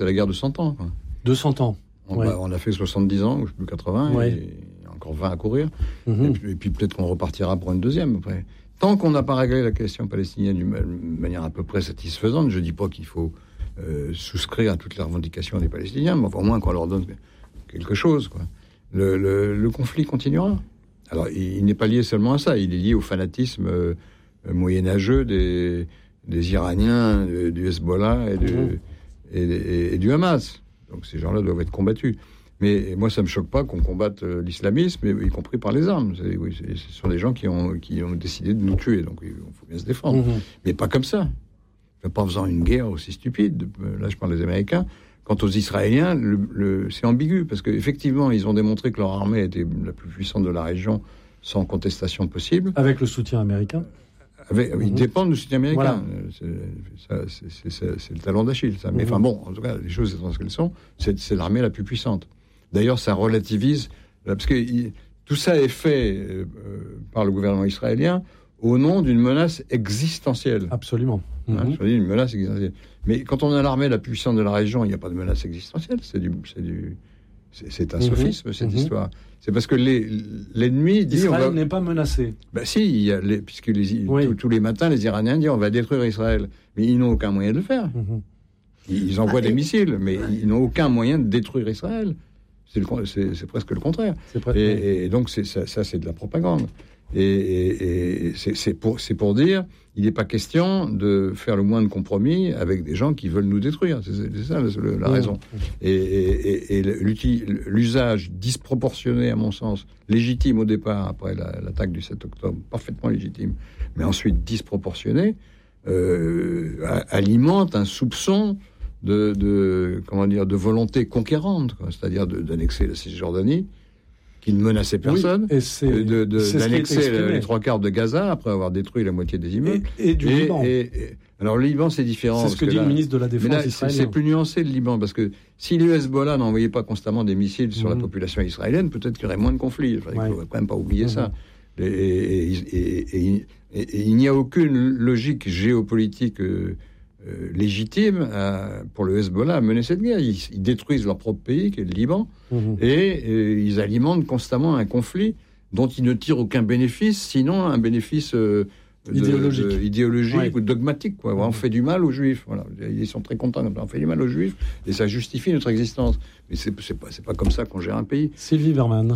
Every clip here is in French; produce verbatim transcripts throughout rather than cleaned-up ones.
C'est la guerre de cent ans. Quoi. De cent ans. On, ouais. bah, on a fait soixante-dix ans, ou je sais plus quatre-vingts, ouais. et il y a encore vingt à courir. Mm-hmm. Et, puis, et puis peut-être qu'on repartira pour une deuxième après. Tant qu'on n'a pas réglé la question palestinienne d'une manière à peu près satisfaisante, je ne dis pas qu'il faut euh, souscrire à toutes les revendications des Palestiniens, mais au moins qu'on leur donne quelque chose, quoi. Le, le, le conflit continuera. Alors, il, il n'est pas lié seulement à ça, il est lié au fanatisme euh, moyenâgeux des, des Iraniens, de, du Hezbollah et, de, mmh. et, et, et du Hamas. Donc ces gens-là doivent être combattus. Mais moi, ça ne me choque pas qu'on combatte euh, l'islamisme, y compris par les armes. C'est, oui, c'est, ce sont des gens qui ont, qui ont décidé de nous tuer, donc il faut bien se défendre. Mmh. Mais pas comme ça. Pas en faisant une guerre aussi stupide. Là, je parle des Américains. Quant aux Israéliens, le, le, c'est ambigu, parce qu'effectivement, ils ont démontré que leur armée était la plus puissante de la région, sans contestation possible. Avec le soutien américain. Avec, mmh. Ils dépendent du soutien américain. Voilà. C'est, ça, c'est, c'est, c'est, c'est le talon d'Achille, ça. Mais enfin mmh. bon, en tout cas, les choses étant ce qu'elles sont, c'est, c'est l'armée la plus puissante. D'ailleurs, ça relativise, parce que il, tout ça est fait euh, par le gouvernement israélien au nom d'une menace existentielle. Absolument. Hein, mmh. Je dis une menace existentielle. Mais quand on a l'armée la plus puissante de la région, il n'y a pas de menace existentielle. C'est du, c'est du, c'est, c'est un mmh. sophisme, cette mmh. histoire. C'est parce que les, l'ennemi dit... Israël on va... n'est pas menacé. Ben si, il y a les, puisque les, oui. tous, tous les matins, les Iraniens disent on va détruire Israël. Mais ils n'ont aucun moyen de le faire. Mmh. Ils envoient ah, des et... missiles, mais ils n'ont aucun moyen de détruire Israël. C'est, le, c'est, c'est presque le contraire. C'est presque... et, et donc, c'est, ça, ça, c'est de la propagande. Et, et, et c'est, c'est, pour, c'est pour dire, il n'est pas question de faire le moins de compromis avec des gens qui veulent nous détruire. C'est, c'est ça la, la raison. Mmh. Et, et, et l'usage disproportionné, à mon sens, légitime au départ, après la, l'attaque du sept octobre, parfaitement légitime, mais ensuite disproportionné, euh, alimente un soupçon de, de, comment dire, de volonté conquérante, quoi, c'est-à-dire de, d'annexer la Cisjordanie, qui ne menaçait personne, oui, et c'est, de, de, c'est d'annexer les trois quarts de Gaza après avoir détruit la moitié des immeubles. Et, et du et, Liban. Et, et, alors le Liban, c'est différent. C'est ce que, que dit là, le ministre de la Défense là, israélien. C'est, c'est plus nuancé, le Liban, parce que si le Hezbollah n'envoyait pas constamment des missiles sur mmh. la population israélienne, peut-être qu'il y aurait moins de conflits. Enfin, ouais. Il ne faut quand même pas oublier mmh. ça. Et, et, et, et il n'y a aucune logique géopolitique euh, Euh, légitime à, pour le Hezbollah à mener cette guerre. Ils, ils détruisent leur propre pays, qui est le Liban, mmh. et, et ils alimentent constamment un conflit dont ils ne tirent aucun bénéfice, sinon un bénéfice euh, de, idéologique, de, idéologique ouais. ou dogmatique. Quoi. Mmh. On fait du mal aux Juifs. Voilà. Ils sont très contents. On fait du mal aux Juifs, et ça justifie notre existence. Mais c'est, c'est, pas, c'est pas comme ça qu'on gère un pays. Sylvie Berman.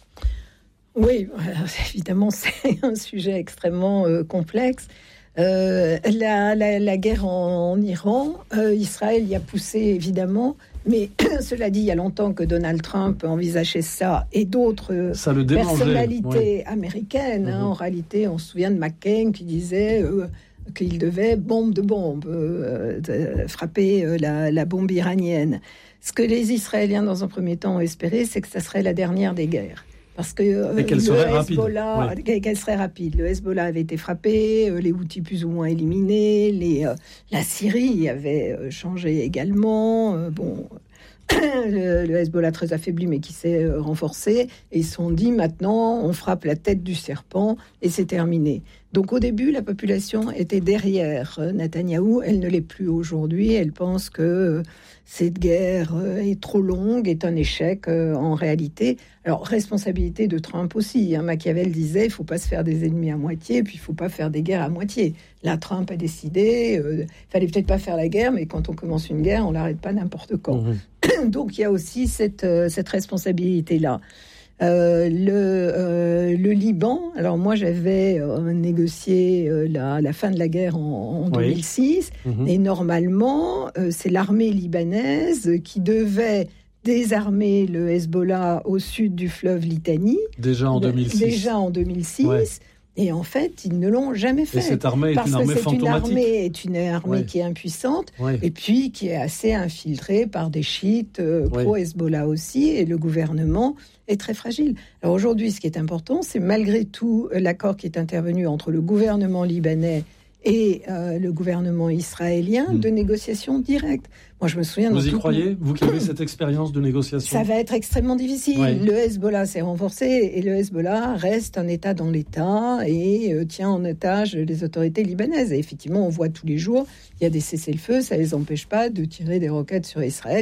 Oui, évidemment, c'est un sujet extrêmement euh, complexe. Euh, la, la, la guerre en, en Iran, euh, Israël y a poussé évidemment, mais cela dit, il y a longtemps que Donald Trump envisageait ça et d'autres ça le personnalités oui. américaines. Hein, mmh. En réalité, on se souvient de McCain qui disait euh, qu'il devait bombe de bombe euh, de frapper euh, la, la bombe iranienne. Ce que les Israéliens, dans un premier temps, ont espéré, c'est que ça serait la dernière des guerres. Parce que euh, qu'elle le serait Hezbollah, rapide. Ouais. qu'elle serait rapide. Le Hezbollah avait été frappé, euh, les Houthis plus ou moins éliminés, les, euh, la Syrie avait euh, changé également. Euh, bon, le, le Hezbollah très affaibli, mais qui s'est euh, renforcé. Et ils se sont dit, maintenant, on frappe la tête du serpent et c'est terminé. Donc au début, la population était derrière euh, Netanyahou. Elle ne l'est plus aujourd'hui. Elle pense que euh, cette guerre euh, est trop longue, est un échec euh, en réalité. Alors, responsabilité de Trump aussi. Hein. Machiavel disait, il ne faut pas se faire des ennemis à moitié, puis il ne faut pas faire des guerres à moitié. Là, Trump a décidé, il euh, fallait peut-être pas faire la guerre, mais quand on commence une guerre, on ne l'arrête pas n'importe quand. Mmh. Donc, il y a aussi cette, euh, cette responsabilité-là. Euh, le, euh, le Liban, alors moi j'avais euh, négocié euh, la, la fin de la guerre en, en deux mille six, oui. mmh. et normalement euh, c'est l'armée libanaise qui devait désarmer le Hezbollah au sud du fleuve Litani. Déjà en deux mille six. Déjà en deux mille six. Ouais. Et en fait, ils ne l'ont jamais fait. Et cette armée est parce une armée que c'est fantomatique. Une armée est une armée ouais. qui est impuissante, ouais. et puis qui est assez infiltrée par des chiites euh, ouais. pro-Hezbollah aussi, et le gouvernement est très fragile. Alors aujourd'hui, ce qui est important, c'est malgré tout l'accord qui est intervenu entre le gouvernement libanais et euh, le gouvernement israélien mmh. de négociations directes. Moi, je me souviens... Vous y croyez le... Vous qui avez cette expérience de négociation? Ça va être extrêmement difficile. Oui. Le Hezbollah s'est renforcé et le Hezbollah reste un État dans l'État et euh, tient en otage les autorités libanaises. Et effectivement, on voit tous les jours, il y a des cessez-le-feu, ça ne les empêche pas de tirer des roquettes sur Israël.